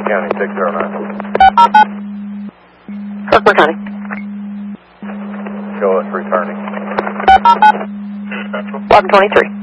County, 609. Kirkland County. Show us returning. 1123.